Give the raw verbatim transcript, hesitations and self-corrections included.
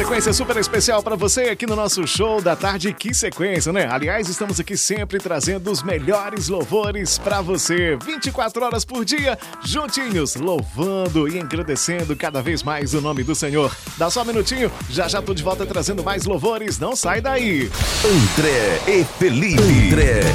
sequência super especial para você aqui no nosso show da tarde. Que sequência, né? Aliás, estamos aqui sempre trazendo os melhores louvores para você. vinte e quatro horas por dia, juntinhos, louvando e agradecendo cada vez mais o nome do Senhor. Dá só um minutinho, já já tô de volta trazendo mais louvores. Não sai daí. André e Felipe. André